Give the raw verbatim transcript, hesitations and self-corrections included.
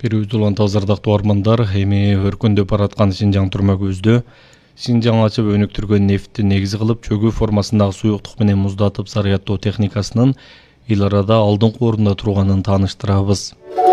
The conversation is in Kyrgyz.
Берүүбүз улан тазардактуу армандар, эми өркүндөп бараткан Синжаң түрмө көздө. Синжаң ачып өнүктүргөн нефтти негиз кылып, чөгүү формасындагы суюктук менен муздатып зарядтоо техникасынын эл арада алдыңкы орунда турганын тааныштырабыз.